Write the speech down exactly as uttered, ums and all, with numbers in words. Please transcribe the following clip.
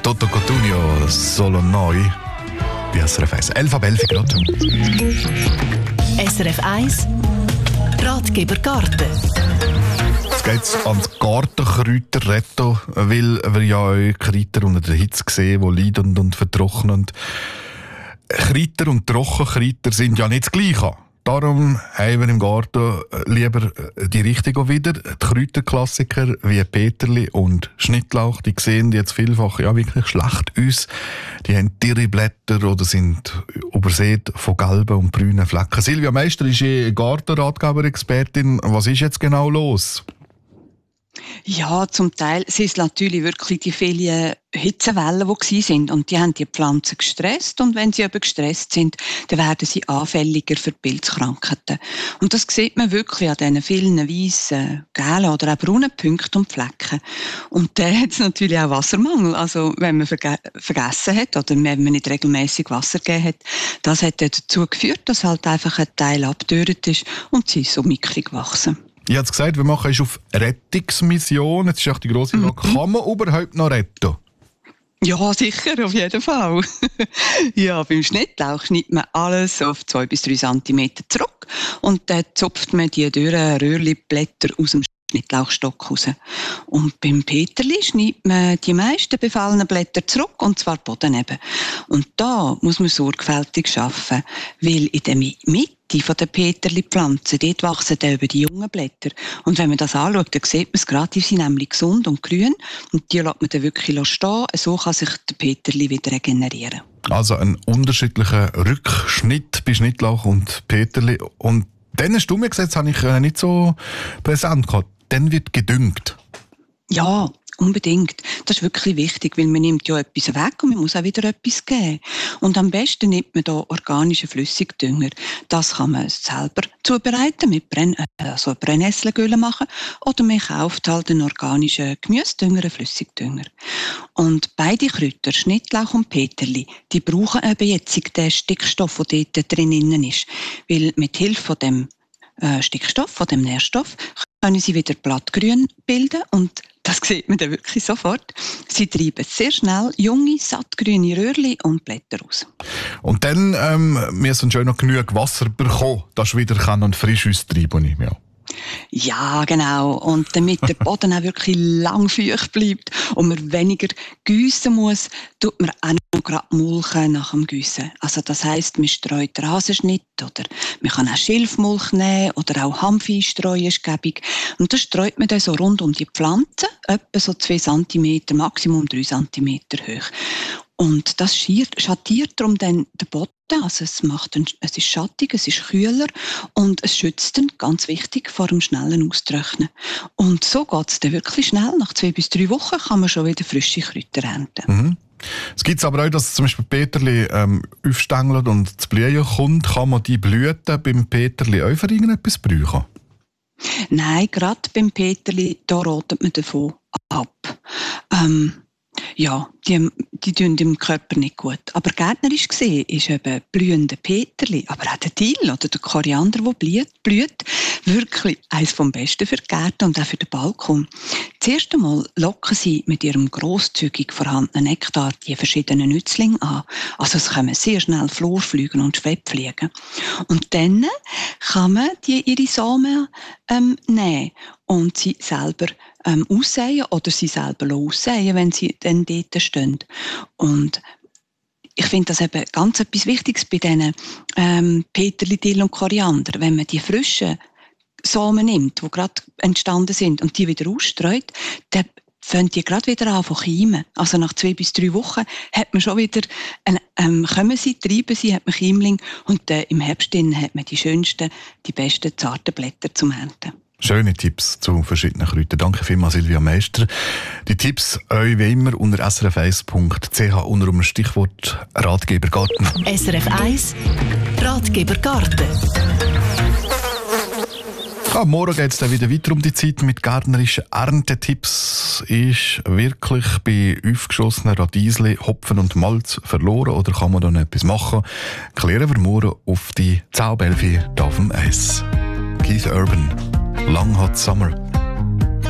Toto Cotugno, Solo Noi. Bei S R F eins. elf ab elf gerade. S R F eins Ratgeber Garten. Jetzt geht es ans Gartenkräuterretto, weil wir ja auch Kräuter unter der Hitze sehen, die leiden und vertrocknen. Kräuter und Trockenkräuter sind ja nicht das Gleiche. Darum haben wir im Garten lieber die richtigen wieder. Die Kräuterklassiker wie Peterli und Schnittlauch, die sehen jetzt vielfach ja wirklich schlecht aus. Die haben dürre Blätter oder sind übersät von gelben und braunen Flecken. Silvia Meister ist Gartenratgeber-Expertin. Was ist jetzt genau los? Ja, zum Teil sind es natürlich wirklich die vielen Hitzewellen, die waren. Und die haben die Pflanzen gestresst. Und wenn sie eben gestresst sind, dann werden sie anfälliger für Pilzkrankheiten. Und das sieht man wirklich an diesen vielen weißen, gelben oder auch braunen Punkten und Flecken. Und dann hat es natürlich auch Wassermangel. Also, wenn man verge- vergessen hat oder wenn man nicht regelmäßig Wasser gegeben hat, das hat dann dazu geführt, dass halt einfach ein Teil abgetürrt ist und sie so mickrig wachsen. Ich habe es gesagt, wir machen es auf Rettungsmission. Jetzt ist auch die grosse Frage, mhm. kann man überhaupt noch retten? Ja, sicher, auf jeden Fall. Ja, beim Schnittlauch schneidet man alles auf zwei bis drei Zentimeter zurück und dann zupft man die dürren Röhrli-Blätter aus dem Schnittlauchstock raus. Und beim Peterli schneidet man die meisten befallenen Blätter zurück, und zwar Boden eben. Und da muss man sorgfältig arbeiten, weil in der Mitte von den Peterli-Pflanzen, dort wachsen dann über die jungen Blätter. Und wenn man das anschaut, dann sieht man es gerade, die sind nämlich gesund und grün. Und die lässt man dann wirklich stehen. So kann sich der Peterli wieder regenerieren. Also ein unterschiedlicher Rückschnitt bei Schnittlauch und Peterli. Und dann hast du mir gesagt, das habe ich nicht so präsent gehabt. Dann wird gedüngt. Ja, unbedingt. Das ist wirklich wichtig, weil man nimmt ja etwas weg und man muss auch wieder etwas geben. Und am besten nimmt man da organischen Flüssigdünger. Das kann man selber zubereiten, mit Brenn- also Brennnesselgülle machen, oder man kauft halt einen organischen Gemüsedünger, einen Flüssigdünger. Und beide Kräuter, Schnittlauch und Peterli, die brauchen eben jetzt den Stickstoff, der dort drinnen ist. Weil mit Hilfe von dem äh, Stickstoff, von dem Nährstoff, können sie wieder Blattgrün bilden, und das sieht man dann wirklich sofort. Sie treiben sehr schnell junge, sattgrüne Röhrli und Blätter aus. Und dann ähm, müssen schon noch genug Wasser bekommen, dass sie wieder kann und frisch austreiben kann. Ja, genau. Und damit der Boden auch wirklich lang feucht bleibt und man weniger gießen muss, tut man auch noch gerade mulchen nach dem Gießen. Also das heisst, man streut Rasenschnitt oder man kann auch Schilfmulch nehmen oder auch Hanf einstreuen, ist gäbig. Und das streut man dann so rund um die Pflanzen, etwa so zwei Zentimeter, Maximum drei Zentimeter hoch. Und das schattiert darum dann den Boden. Also es, macht einen, es ist schattig, es ist kühler und es schützt dann, ganz wichtig, vor dem schnellen Austrocknen. Und so geht es dann wirklich schnell. Nach zwei bis drei Wochen kann man schon wieder frische Kräuter ernten. Mhm. Es gibt aber auch, dass zum Beispiel Peterli ähm, aufstängelt und zu blühen kommt. Kann man die Blüten beim Peterli auch für irgendetwas brauchen? Nein, gerade beim Peterli, da ratet man davon ab. Ähm, Ja, die, die tun dem Körper nicht gut. Aber gärtnerisch gesehen ist eben blühende Peterli, aber auch der Dill oder der Koriander, der blüht, blüht wirklich eines vom Besten für die Gärten und auch für den Balkon. Zuerst einmal locken sie mit ihrem grosszügig vorhandenen Nektar die verschiedenen Nützlinge an. Also es können sehr schnell Florfliegen und Schwebfliegen. Und dann kann man die, ihre Samen ähm, nehmen und sie selber ähm, aussäen oder sie selber aussäen, wenn sie dann dort stehen. Und ich finde das eben ganz etwas Wichtiges bei diesen ähm, Peterli, Dill und Koriander. Wenn man die frischen Samen nimmt, die gerade entstanden sind, und die wieder ausstreut, dann fangen die gerade wieder an zu keimen. Also nach zwei bis drei Wochen hat man schon wieder, ein, ähm, kommen sie, treiben sie, hat man Keimling, und äh, im Herbst hat man die schönsten, die besten, zarten Blätter zum Ernten. Schöne Tipps zu verschiedenen Kräutern. Danke vielmals, Silvia Meister. Die Tipps euch wie immer unter s r f eins punkt c h unter dem Stichwort Ratgeber Garten. S R F eins Ratgeber Garten. Ja, morgen geht es dann wieder weiter um die Zeit mit gärtnerischen Erntetipps. Ist wirklich bei aufgeschossenen Radiesli Hopfen und Malz verloren oder kann man da noch etwas machen? Klären wir morgen auf die Zaubelfi auf dem Eis. Keith Urban, Long Hot Summer.